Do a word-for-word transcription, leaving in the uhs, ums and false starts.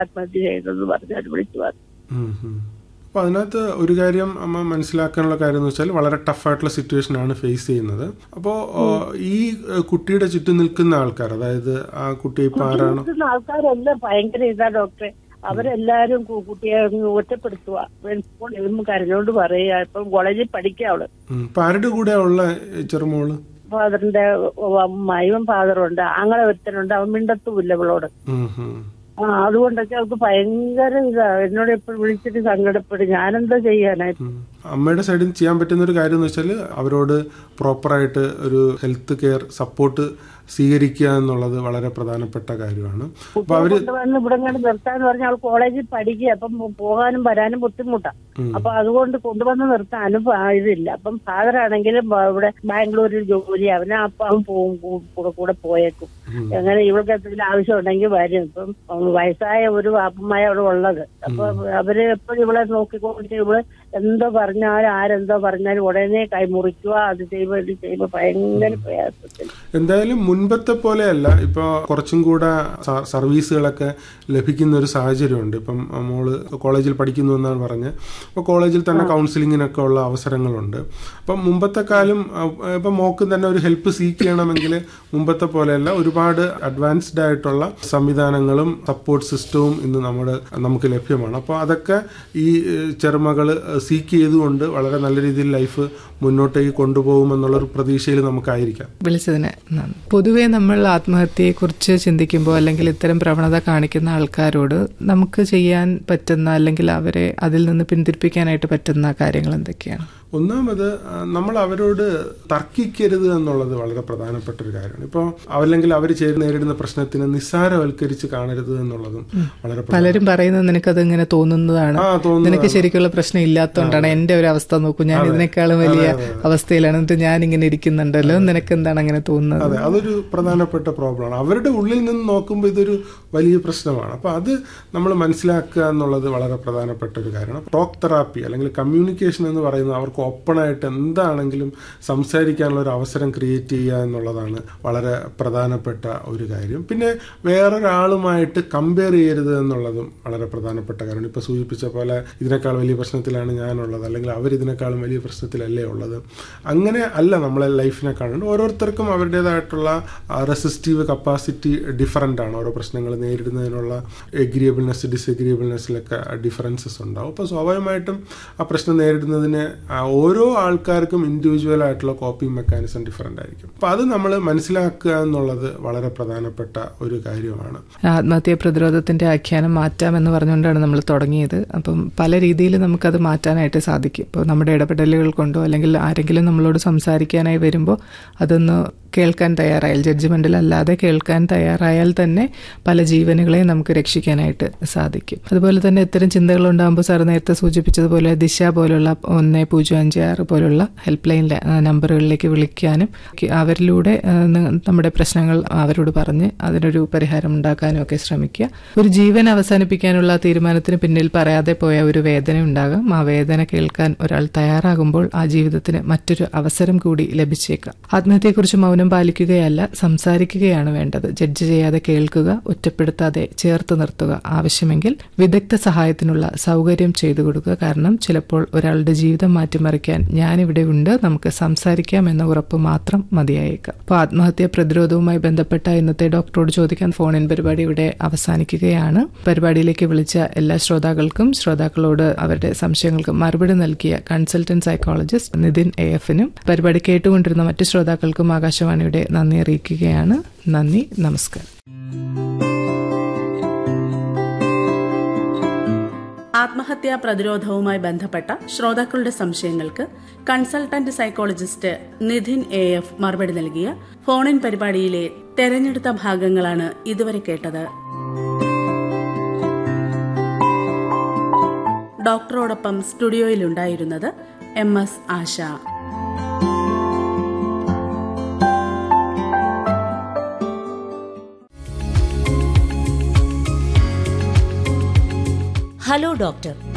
ആത്മഹത്യ ചെയ്തെന്ന് പറഞ്ഞാൽ വിളിച്ചു പറഞ്ഞു. അപ്പൊ അതിനകത്ത് ഒരു കാര്യം അമ്മ മനസ്സിലാക്കാനുള്ള കാര്യം എന്ന് വെച്ചാൽ വളരെ ടഫായിട്ടുള്ള സിറ്റുവേഷൻ ആണ് ഫേസ് ചെയ്യുന്നത്. അപ്പോ ഈ കുട്ടിയുടെ ചുറ്റും നിൽക്കുന്ന ആൾക്കാർ, അതായത് ആ കുട്ടി ഇപ്പൊ ആരാണോ ആൾക്കാരെല്ലാം ഭയങ്കര ഇതാ ഡോക്ടറെ. അവരെല്ലാരും കുട്ടിയെ ഒറ്റപ്പെടുത്തുക, കരഞ്ഞോണ്ട് പറയുക. ഇപ്പം കോളേജിൽ പഠിക്കുക അവള്. ഇപ്പൊ ആരുടെ കൂടെ ഉള്ള ചെറുമോള്? ഫാദറിന്റെ അമ്മയും ഫാദറും ഉണ്ട്, ആങ്ങളെ ഒരുത്തനുണ്ട്, അവൻ മിണ്ടത്തുമില്ല ഇവളോട്. ആ അതുകൊണ്ടൊക്കെ അവൾക്ക് ഭയങ്കര ഇതാ. എന്നോട് എപ്പോഴും വിളിച്ചിട്ട് സങ്കടപ്പെടും. ഞാനെന്താ ചെയ്യാനായി? അമ്മയുടെ സൈഡിൽ നിന്ന് ചെയ്യാൻ പറ്റുന്ന ഒരു കാര്യം എന്ന് വെച്ചാൽ അവരോട് പ്രോപ്പറായിട്ട് ഒരു ഹെൽത്ത് കെയർ സപ്പോർട്ട് സ്വീകരിക്കുക എന്നുള്ളത് വളരെ പ്രധാനപ്പെട്ട കാര്യമാണ്. അപ്പൊ അവര് ഇവിടെ നിർത്താന്ന് പറഞ്ഞാൽ അവൾ കോളേജിൽ പഠിക്കുക, അപ്പം പോകാനും വരാനും ബുദ്ധിമുട്ടാണ്. അപ്പൊ അതുകൊണ്ട് കൊണ്ടുവന്ന് നിർത്താനും ഇതില്ല. അപ്പം ഫാദറാണെങ്കിലും ഇവിടെ ബാംഗ്ലൂരിൽ ജോലി, അവനെ അപ്പം അവൻ പോകും, കൂടെ കൂടെ പോയേക്കും. അങ്ങനെ ഇവൾക്ക് എന്തെങ്കിലും ആവശ്യം ഉണ്ടെങ്കിൽ വരും. ഇപ്പം വയസ്സായ ഒരു അപ്പമായ അവിടെ ഉള്ളത്. അപ്പൊ അവര് എപ്പോഴും ഇവളെ നോക്കിക്കൊണ്ട് ഇവള് എന്തോ പറഞ്ഞാലും ആരെന്തോ പറഞ്ഞാലും ഉടനെ കൈമുറിക്കുക, അത് ചെയ്യുമ്പോ ഇത് ചെയ്യുമ്പോ ഭയങ്കര പ്രയാസത്തിൽ. എന്തായാലും മുൻപത്തെ പോലെയല്ല, ഇപ്പൊ കുറച്ചും കൂടെ സർവീസുകളൊക്കെ ലഭിക്കുന്ന ഒരു സാഹചര്യമുണ്ട്. ഇപ്പം മോള് കോളേജിൽ പഠിക്കുന്നു എന്നാണ് പറഞ്ഞത്. അപ്പോൾ കോളേജിൽ തന്നെ കൗൺസിലിങ്ങിനൊക്കെ ഉള്ള അവസരങ്ങളുണ്ട്. അപ്പം മുമ്പത്തെ കാലം ഇപ്പം മോക്ക് തന്നെ ഒരു ഹെൽപ്പ് സീക്ക് ചെയ്യണമെങ്കിൽ മുമ്പത്തെ പോലെയല്ല, ഒരുപാട് അഡ്വാൻസ്ഡ് ആയിട്ടുള്ള സംവിധാനങ്ങളും സപ്പോർട്ട് സിസ്റ്റവും ഇന്ന് നമ്മുടെ നമുക്ക് ലഭ്യമാണ്. അപ്പോൾ അതൊക്കെ ഈ ചെറുമകള് സീക്ക് ചെയ്തുകൊണ്ട് വളരെ നല്ല രീതിയിൽ ലൈഫ് മുന്നോട്ടേക്ക് കൊണ്ടുപോകുമെന്നുള്ളൊരു പ്രതീക്ഷയിൽ നമുക്കായിരിക്കാം. വിളിച്ചതിന് പൊതുവേ നമ്മൾ ആത്മഹത്യയെക്കുറിച്ച് ചിന്തിക്കുമ്പോൾ അല്ലെങ്കിൽ ഇത്തരം പ്രവണത കാണിക്കുന്ന ആൾക്കാരോട് നമുക്ക് ചെയ്യാൻ പറ്റുന്ന അല്ലെങ്കിൽ അവരെ അതിൽ നിന്ന് പിന്തിരിപ്പിക്കാനായിട്ട് പറ്റുന്ന കാര്യങ്ങൾ എന്തൊക്കെയാണ്? ഒന്നാമത് നമ്മൾ അവരോട് തർക്കിക്കരുത് എന്നുള്ളത് വളരെ പ്രധാനപ്പെട്ട ഒരു കാര്യമാണ്. ഇപ്പോൾ അല്ലെങ്കിൽ അവർ ചേർന്ന് നേരിടുന്ന പ്രശ്നത്തിന് നിസ്സാരവൽക്കരിച്ച് കാണരുത് എന്നുള്ളതും വളരെ. പലരും പറയുന്നത് നിനക്കത് ഇങ്ങനെ തോന്നുന്നതാണ്, നിനക്ക് ശരിക്കുള്ള പ്രശ്നം ഇല്ലാത്തതുകൊണ്ടാണ്. എന്റെ ഒരു അവസ്ഥ നോക്കൂ, ഞാൻ ഇതിനേക്കാളും വലിയ അവസ്ഥയിലാണ്, എന്നിട്ട് ഞാൻ ഇങ്ങനെ ഇരിക്കുന്നുണ്ടല്ലോ, നിനക്ക് എന്താണ് അങ്ങനെ തോന്നുന്നത്? അതെ, അതൊരു പ്രധാനപ്പെട്ട പ്രോബ്ലമാണ്. അവരുടെ ഉള്ളിൽ നിന്ന് നോക്കുമ്പോൾ ഇതൊരു വലിയ പ്രശ്നമാണ്. അപ്പൊ അത് നമ്മൾ മനസ്സിലാക്കുക എന്നുള്ളത് വളരെ പ്രധാനപ്പെട്ട ഒരു കാര്യമാണ്. ടോക്ക് തെറാപ്പി അല്ലെങ്കിൽ കമ്മ്യൂണിക്കേഷൻ എന്ന് പറയുന്നത് അവർക്ക് ഓപ്പണായിട്ട് എന്താണെങ്കിലും സംസാരിക്കാനുള്ള ഒരു അവസരം ക്രിയേറ്റ് ചെയ്യുക എന്നുള്ളതാണ് വളരെ പ്രധാനപ്പെട്ട ഒരു കാര്യം. പിന്നെ വേറൊരാളുമായിട്ട് കമ്പയർ ചെയ്യരുത് എന്നുള്ളതും വളരെ പ്രധാനപ്പെട്ട കാര്യമാണ്. ഇപ്പൊ സൂചിപ്പിച്ച പോലെ ഇതിനേക്കാൾ വലിയ പ്രശ്നത്തിലാണ് ഞാനുള്ളത്, അല്ലെങ്കിൽ അവർ ഇതിനേക്കാളും വലിയ പ്രശ്നത്തിലല്ലേ ഉള്ളത്. അങ്ങനെ അല്ല നമ്മളെ ലൈഫിനെ കാണുന്നത്. ഓരോരുത്തർക്കും അവരുടേതായിട്ടുള്ള റെസിസ്റ്റീവ് കപ്പാസിറ്റി ഡിഫറൻ്റ് ആണ്. ഓരോ പ്രശ്നങ്ങൾ നേരിടുന്നതിനുള്ള എഗ്രിയബിൾനെസ് ഡിസഗ്രിയബിൾനെസ്സിലൊക്കെ ഡിഫറൻസസ് ഉണ്ടാവും. അപ്പോൾ സ്വാഭാവികമായിട്ടും ആ പ്രശ്നം നേരിടുന്നതിന് ഓരോ ആൾക്കാർക്കും ഇൻഡിവിജ്വൽ ആയിട്ടുള്ള കോപ്പിംഗ് മെക്കാനിസം ഡിഫറൻ്റ് ആയിരിക്കും. അപ്പം അത് നമ്മൾ മനസ്സിലാക്കുക എന്നുള്ളത് വളരെ പ്രധാനപ്പെട്ട ഒരു കാര്യമാണ്. ആത്മഹത്യാ പ്രതിരോധത്തിന്റെ ആഖ്യാനം മാറ്റാമെന്ന് പറഞ്ഞുകൊണ്ടാണ് നമ്മൾ തുടങ്ങിയത്. അപ്പം പല രീതിയിൽ നമുക്കത് മാറ്റാനായിട്ട് സാധിക്കും. ഇപ്പോൾ നമ്മുടെ ഇടപെടലുകൾ കൊണ്ടോ അല്ലെങ്കിൽ ആരെങ്കിലും നമ്മളോട് സംസാരിക്കാനായി വരുമ്പോൾ അതൊന്ന് കേൾക്കാൻ തയ്യാറായാൽ, ജഡ്ജ്മെന്റിലല്ലാതെ കേൾക്കാൻ തയ്യാറായാൽ തന്നെ പല ജീവനുകളെയും നമുക്ക് രക്ഷിക്കാനായിട്ട് സാധിക്കും. അതുപോലെ തന്നെ ഇത്തരം ചിന്തകൾ ഉണ്ടാകുമ്പോൾ സാർ നേരത്തെ സൂചിപ്പിച്ചതുപോലെ ദിശ പോലുള്ള ഒന്ന് പൂജ്യം അഞ്ച് ആറ് പോലുള്ള ഹെൽപ്പ് ലൈൻ നമ്പറുകളിലേക്ക് വിളിക്കാനും അവരിലൂടെ നമ്മുടെ പ്രശ്നങ്ങൾ അവരോട് പറഞ്ഞ് അതിനൊരു പരിഹാരം ഉണ്ടാക്കാനും ഒക്കെ ശ്രമിക്കുക. ഒരു ജീവൻ അവസാനിപ്പിക്കാനുള്ള തീരുമാനത്തിന് പിന്നിൽ പറയാതെ പോയ ഒരു വേദന ഉണ്ടാകാം. ആ വേദന കേൾക്കാൻ ഒരാൾ തയ്യാറാകുമ്പോൾ ആ ജീവിതത്തിന് മറ്റൊരു അവസരം കൂടി ലഭിച്ചേക്കാം. ആത്മഹത്യയെക്കുറിച്ച് മൗനം പാലിക്കുകയല്ല, സംസാരിക്കുകയാണ് വേണ്ടത്. ജഡ്ജ് ചെയ്യാതെ കേൾക്കുക, ഒറ്റപ്പെടുത്താതെ ചേർത്ത് നിർത്തുക, ആവശ്യമെങ്കിൽ വിദഗ്ധ സഹായത്തിനുള്ള സൗകര്യം ചെയ്തു കൊടുക്കുക. കാരണം ചിലപ്പോൾ ഒരാളുടെ ജീവിതം മാറ്റിമറിക്കാൻ ഞാനിവിടെ ഉണ്ട്, നമുക്ക് സംസാരിക്കാം എന്ന ഉറപ്പ് മാത്രം മതിയായേക്കാം. അപ്പോൾ ആത്മഹത്യാ പ്രതിരോധവുമായി ബന്ധപ്പെട്ട ഇന്നത്തെ ഡോക്ടറോട് ചോദിക്കാൻ ഫോണിൻ പരിപാടി ഇവിടെ അവസാനിക്കുകയാണ്. പരിപാടിയിലേക്ക് വിളിച്ച എല്ലാ ശ്രോതാക്കൾക്കും ശ്രോതാക്കളോട് അവരുടെ സംശയങ്ങൾക്ക് മറുപടി നൽകിയ കൺസൾട്ടന്റ് സൈക്കോളജിസ്റ്റ് നിതിൻ എ എഫിനും പരിപാടി കേട്ടുകൊണ്ടിരുന്ന മറ്റു ശ്രോതാക്കൾക്കും ആകാശവാണിയുടെ നന്ദി അറിയിക്കുകയാണ്. നന്ദി, നമസ്കാരം. ആത്മഹത്യാ പ്രതിരോധവുമായി ബന്ധപ്പെട്ട ശ്രോതാക്കളുടെ സംശയങ്ങൾക്ക് consultant psychologist Nidhin A F മറുപടി നൽകിയ ഫോണിൻ പരിപാടിയിലെ തെരഞ്ഞെടുത്ത ഭാഗങ്ങളാണ് ഇതുവരെ കേട്ടത്. ഡോക്ടറോടൊപ്പം സ്റ്റുഡിയോയിലുണ്ടായിരുന്നത് എം എസ് ആശ. Hello doctor.